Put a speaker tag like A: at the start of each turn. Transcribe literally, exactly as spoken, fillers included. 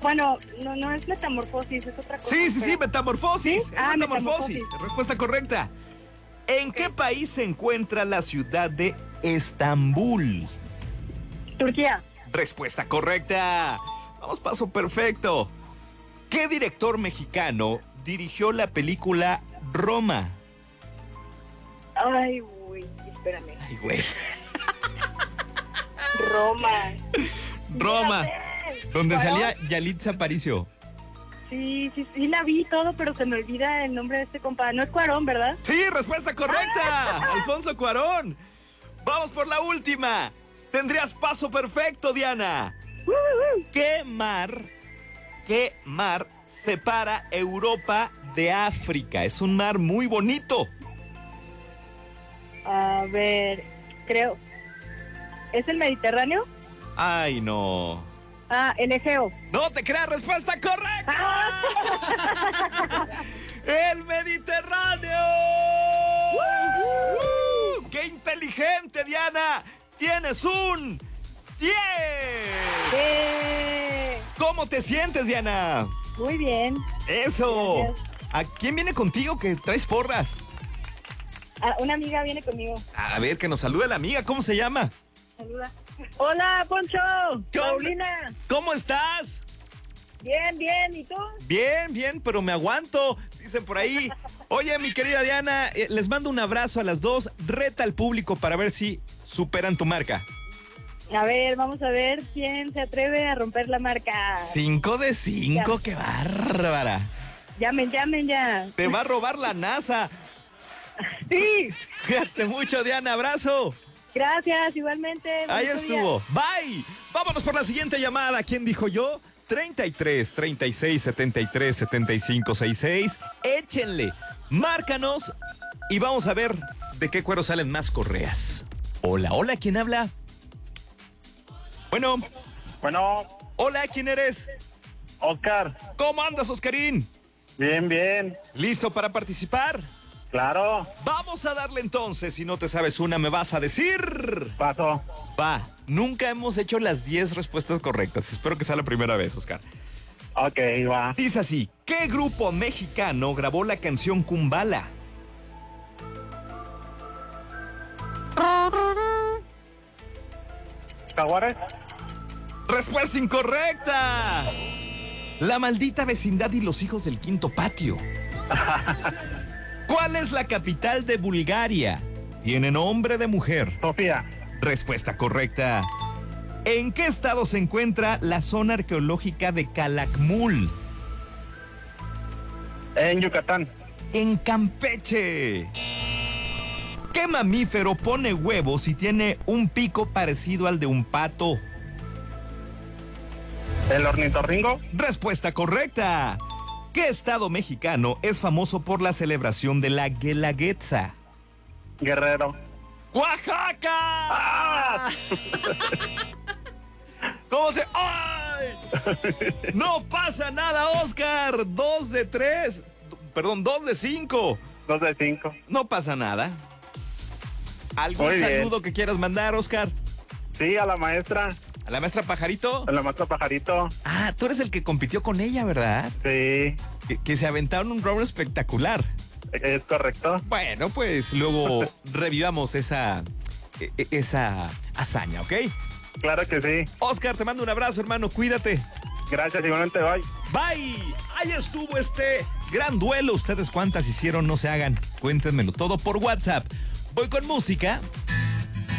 A: Bueno, no, no es metamorfosis, es otra cosa.
B: Sí, sí, sí,
A: pero-
B: metamorfosis.
A: ¿Sí?
B: Es
A: Ah,
B: metamorfosis.
A: metamorfosis.
B: Respuesta correcta. ¿En qué país se encuentra la ciudad de Estambul?
A: Turquía.
B: Respuesta correcta. Vamos, paso perfecto. ¿Qué director mexicano dirigió la película Roma?
A: Ay, güey, espérame.
B: Ay, güey.
A: Roma.
B: Roma,
A: Fíjate.
B: donde
A: ¿Cuarón?
B: salía Yalitza Aparicio.
A: Sí, sí, sí, la vi todo, pero se me olvida el nombre de este compa. No es Cuarón, ¿verdad?
B: Sí, respuesta correcta. Alfonso Cuarón. Vamos por la última. Tendrías paso perfecto, Diana. ¿Qué mar, qué mar separa Europa de África? Es un mar muy bonito.
A: A ver, creo. ¿Es el Mediterráneo?
B: Ay, no.
A: Ah, el Egeo.
B: No te creas, respuesta correcta.
A: Ah.
B: ¡El Mediterráneo! ¡Uh! ¡Qué inteligente, Diana! ¡Tienes un diez!
A: Eh,
B: ¿Cómo te sientes, Diana?
A: Muy bien.
B: Eso.
A: Gracias.
B: ¿A quién viene contigo que traes porras?
A: Ah, una amiga viene conmigo.
B: A ver, que nos salude la amiga. ¿Cómo se llama?
A: Saluda. Hola, Poncho.
B: ¿Qué onda?
A: Paulina.
B: ¿Cómo estás?
A: Bien, bien. ¿Y tú?
B: Bien, bien, pero me aguanto, dicen por ahí. Oye, mi querida Diana, eh, les mando un abrazo a las dos. Reta al público para ver si superan tu marca.
A: A ver, vamos a ver quién se atreve a romper la marca.
B: Cinco de cinco,
A: Ya.
B: qué bárbara.
A: Llamen, llamen ya.
B: Te va a robar la NASA.
A: Sí.
B: Cuídate mucho, Diana, abrazo.
A: Gracias, igualmente.
B: Ahí
A: Bonito día.
B: estuvo. Bye. Vámonos por la siguiente llamada. ¿Quién dijo yo? treinta y tres, treinta y seis, setenta y tres, setenta y cinco, sesenta y seis. Échenle. Márcanos y vamos a ver de qué cuero salen más correas. Hola, hola, ¿quién habla? Bueno,
C: Bueno,
B: hola, ¿quién eres?
C: Oscar,
B: ¿Cómo andas, Oscarín?
C: bien, bien,
B: ¿Listo para participar?
C: claro,
B: Vamos a darle entonces. Si no te sabes una, me vas a decir.
C: paso.
B: Va, nunca hemos hecho las diez respuestas correctas. Espero que sea la primera vez, Oscar.
C: Ok, va.
B: Dice así, ¿qué grupo mexicano grabó la canción Kumbala?
C: ¿Jaguares?
B: Respuesta incorrecta. La maldita vecindad y los hijos del quinto patio. ¿Cuál es la capital de Bulgaria? Tiene nombre de mujer.
C: Sofía,
B: Respuesta correcta. ¿En qué estado se encuentra la zona arqueológica de Calakmul?
C: en Yucatán.
B: En Campeche. ¿Qué mamífero pone huevos y tiene un pico parecido al de un pato?
C: El ornitorrinco,
B: Respuesta correcta. ¿Qué estado mexicano es famoso por la celebración de la Guelaguetza?
C: Guerrero.
B: ¡Oaxaca!
C: ¡Ah!
B: ¿Cómo se...? ¡Ay! No pasa nada, Oscar. Dos de tres. Perdón, dos de cinco.
C: Dos de cinco.
B: No pasa nada. ¿Algún
C: Muy bien.
B: saludo que quieras mandar, Oscar?
C: Sí, a la maestra,
B: ¿A la maestra Pajarito?
C: a la maestra Pajarito.
B: Ah, tú eres el que compitió con ella, ¿verdad?
C: Sí,
B: Que, que se aventaron un round espectacular.
C: es correcto.
B: Bueno, pues luego revivamos esa, e- e- esa hazaña, ¿ok?
C: Claro que sí.
B: Oscar, te mando un abrazo, hermano. Cuídate.
C: Gracias, igualmente, bye.
B: Bye. Ahí estuvo este gran duelo. ¿Ustedes cuántas hicieron? No se hagan. Cuéntenmelo todo por WhatsApp. Voy con música.